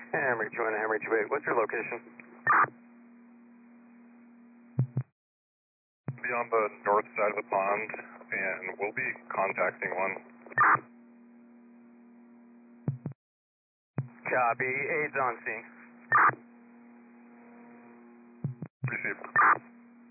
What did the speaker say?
Hammer 2 and Hammer 28, what's your location? Be on the north side of the pond, and we'll be contacting one. Copy, aids on scene. Received.